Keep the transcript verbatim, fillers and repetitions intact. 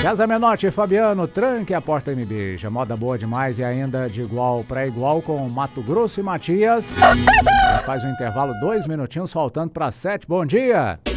César Menotti e Fabiano, tranque a porta e me beija. Moda boa demais e ainda de igual para igual com Mato Grosso e Matias. Já faz um intervalo, dois minutinhos faltando para sete. Bom dia!